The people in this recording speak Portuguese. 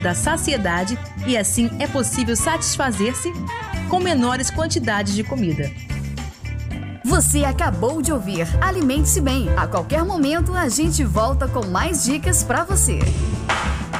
da saciedade e assim é possível satisfazer-se com menores quantidades de comida. Você acabou de ouvir Alimente-se Bem. A qualquer momento a gente volta com mais dicas para você.